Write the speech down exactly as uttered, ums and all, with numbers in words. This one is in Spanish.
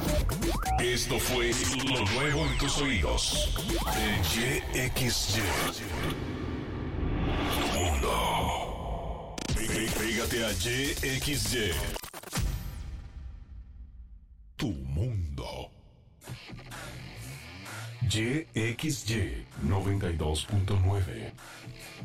Esto fue lo nuevo en tus oídos. En Y X Y. Mundo. Pe- Pégate a Y X Y. Tu mundo. Y X Y noventa y dos punto nueve.